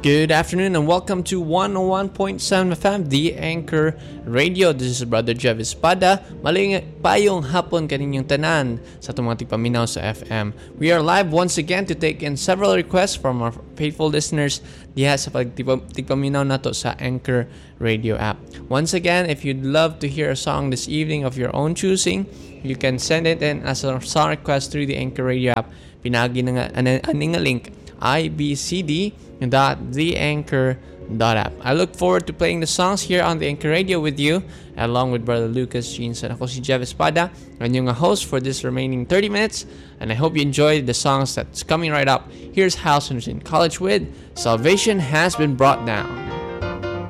Good afternoon and welcome to 101.7 FM, The Anchor Radio. This is Brother Jeff Espada. Maling payong hapon kaninyong tanan sa tumating paminaw sa FM. We are live once again to take in several requests from our faithful listeners diha sa pagtigpaminaw nato sa Anchor Radio app. Once again, if you'd love to hear a song this evening of your own choosing, you can send it in as a song request through the Anchor Radio app. Pinagi na nga link ibcd.theanchor.app. I look forward to playing the songs here on the Anchor Radio with you, along with Brother Lucas Jeans and ako si Jeff Espada, and yung host for this remaining 30 minutes. And I hope you enjoy the songs that's coming right up. Here's House in College with Salvation Has Been Brought Down.